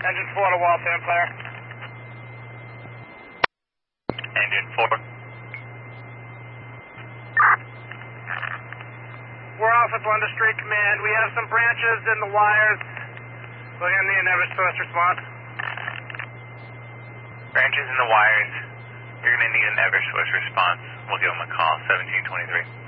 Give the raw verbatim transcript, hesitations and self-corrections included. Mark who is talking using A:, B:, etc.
A: Engine four to Waltham, clear.
B: Engine four.
A: We're off at London Street Command. We have some branches in the wires. We're going to need an Eversource response.
B: Branches in the wires. You're going to need an Eversource response. We'll give them a call, seventeen twenty-three.